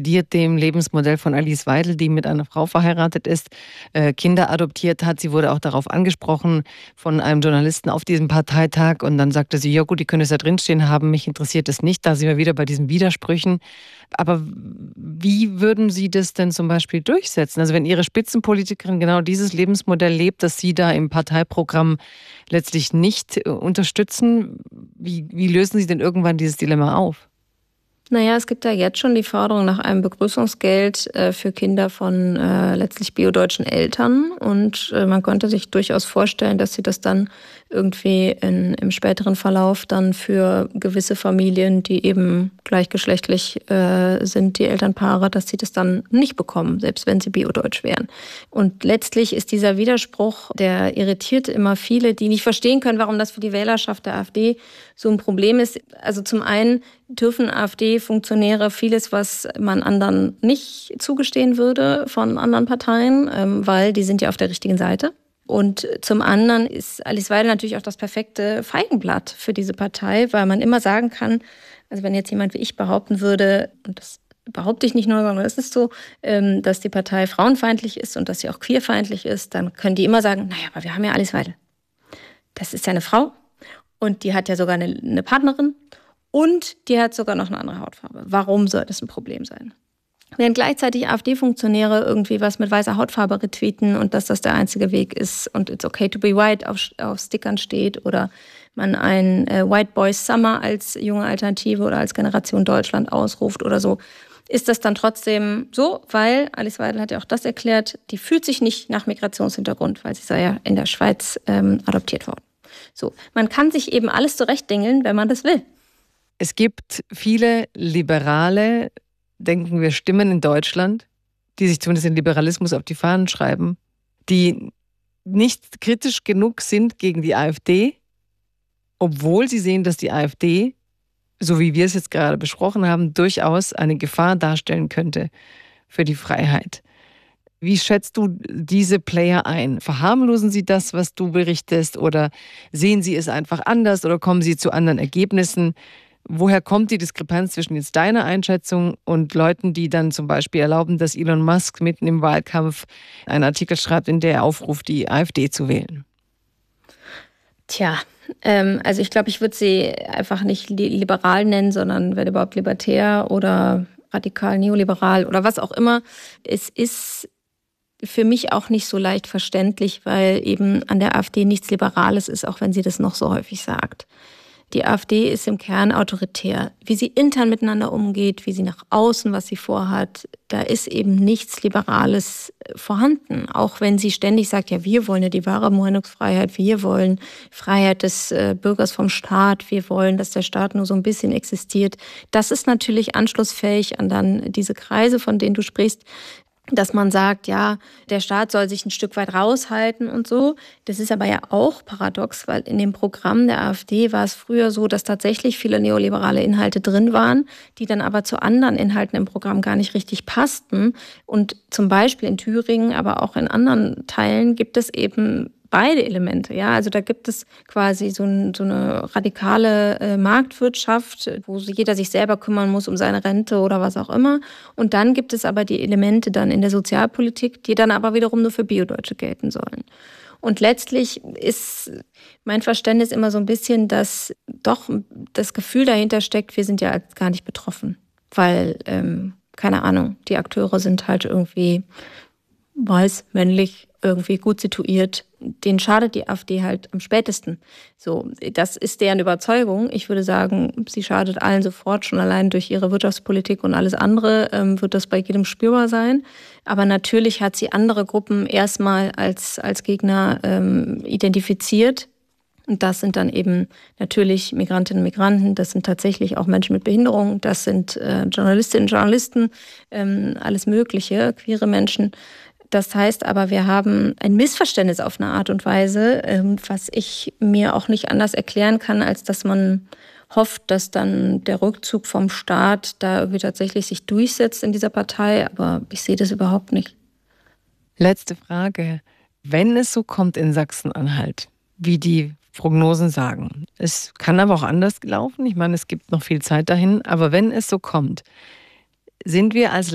plädiert dem Lebensmodell von Alice Weidel, die mit einer Frau verheiratet ist, Kinder adoptiert hat. Sie wurde auch darauf angesprochen von einem Journalisten auf diesem Parteitag und dann sagte sie, ja gut, die können es ja drinstehen haben, mich interessiert es nicht. Da sind wir wieder bei diesen Widersprüchen. Aber wie würden Sie das denn zum Beispiel durchsetzen? Also wenn Ihre Spitzenpolitikerin genau dieses Lebensmodell lebt, das Sie da im Parteiprogramm letztlich nicht unterstützen, wie lösen Sie denn irgendwann dieses Dilemma auf? Naja, es gibt ja jetzt schon die Forderung nach einem Begrüßungsgeld für Kinder von letztlich biodeutschen Eltern. Und man könnte sich durchaus vorstellen, dass sie das dann irgendwie im späteren Verlauf dann für gewisse Familien, die eben gleichgeschlechtlich sind, die Elternpaare, dass sie das dann nicht bekommen, selbst wenn sie biodeutsch wären. Und letztlich ist dieser Widerspruch, der irritiert immer viele, die nicht verstehen können, warum das für die Wählerschaft der AfD so ein Problem ist. Also zum einen dürfen AfD-Funktionäre vieles, was man anderen nicht zugestehen würde von anderen Parteien, weil die sind ja auf der richtigen Seite. Und zum anderen ist Alice Weidel natürlich auch das perfekte Feigenblatt für diese Partei, weil man immer sagen kann, also wenn jetzt jemand wie ich behaupten würde, und das behaupte ich nicht nur, sondern es ist so, dass die Partei frauenfeindlich ist und dass sie auch queerfeindlich ist, dann können die immer sagen, naja, aber wir haben ja Alice Weidel. Das ist ja eine Frau und die hat ja sogar eine Partnerin und die hat sogar noch eine andere Hautfarbe. Warum soll das ein Problem sein? Während gleichzeitig AfD-Funktionäre irgendwie was mit weißer Hautfarbe retweeten und dass das der einzige Weg ist und it's okay to be white auf Stickern steht oder man ein White Boys Summer als junge Alternative oder als Generation Deutschland ausruft oder so, ist das dann trotzdem so, weil Alice Weidel hat ja auch das erklärt, die fühlt sich nicht nach Migrationshintergrund, weil sie sei ja in der Schweiz adoptiert worden. So, man kann sich eben alles zurechtdingeln, wenn man das will. Es gibt viele liberale, denken wir, Stimmen in Deutschland, die sich zumindest den Liberalismus auf die Fahnen schreiben, die nicht kritisch genug sind gegen die AfD, obwohl sie sehen, dass die AfD, so wie wir es jetzt gerade besprochen haben, durchaus eine Gefahr darstellen könnte für die Freiheit. Wie schätzt du diese Player ein? Verharmlosen sie das, was du berichtest, oder sehen sie es einfach anders oder kommen sie zu anderen Ergebnissen? Woher kommt die Diskrepanz zwischen jetzt deiner Einschätzung und Leuten, die dann zum Beispiel erlauben, dass Elon Musk mitten im Wahlkampf einen Artikel schreibt, in der er aufruft, die AfD zu wählen? Tja, also ich glaube, ich würde sie einfach nicht liberal nennen, sondern wenn überhaupt libertär oder radikal neoliberal oder was auch immer. Es ist für mich auch nicht so leicht verständlich, weil eben an der AfD nichts Liberales ist, auch wenn sie das noch so häufig sagt. Die AfD ist im Kern autoritär. Wie sie intern miteinander umgeht, wie sie nach außen, was sie vorhat, da ist eben nichts Liberales vorhanden. Auch wenn sie ständig sagt, ja, wir wollen ja die wahre Meinungsfreiheit, wir wollen Freiheit des Bürgers vom Staat, wir wollen, dass der Staat nur so ein bisschen existiert. Das ist natürlich anschlussfähig an dann diese Kreise, von denen du sprichst, dass man sagt, ja, der Staat soll sich ein Stück weit raushalten und so. Das ist aber ja auch paradox, weil in dem Programm der AfD war es früher so, dass tatsächlich viele neoliberale Inhalte drin waren, die dann aber zu anderen Inhalten im Programm gar nicht richtig passten. Und zum Beispiel in Thüringen, aber auch in anderen Teilen gibt es eben beide Elemente, ja. Also da gibt es quasi so eine radikale Marktwirtschaft, wo jeder sich selber kümmern muss um seine Rente oder was auch immer. Und dann gibt es aber die Elemente dann in der Sozialpolitik, die dann aber wiederum nur für Biodeutsche gelten sollen. Und letztlich ist mein Verständnis immer so ein bisschen, dass doch das Gefühl dahinter steckt, wir sind ja gar nicht betroffen. Weil, keine Ahnung, die Akteure sind halt irgendwie weiß, männlich, irgendwie gut situiert, denen schadet die AfD halt am spätesten. So, das ist deren Überzeugung. Ich würde sagen, sie schadet allen sofort, schon allein durch ihre Wirtschaftspolitik und alles andere wird das bei jedem spürbar sein. Aber natürlich hat sie andere Gruppen erstmal als Gegner identifiziert. Und das sind dann eben natürlich Migrantinnen und Migranten, das sind tatsächlich auch Menschen mit Behinderung, das sind Journalistinnen und Journalisten, alles Mögliche, queere Menschen. Das heißt aber, wir haben ein Missverständnis auf eine Art und Weise, was ich mir auch nicht anders erklären kann, als dass man hofft, dass dann der Rückzug vom Staat da irgendwie tatsächlich sich durchsetzt in dieser Partei. Aber ich sehe das überhaupt nicht. Letzte Frage. Wenn es so kommt in Sachsen-Anhalt, wie die Prognosen sagen, es kann aber auch anders laufen. Ich meine, es gibt noch viel Zeit dahin. Aber wenn es so kommt, sind wir als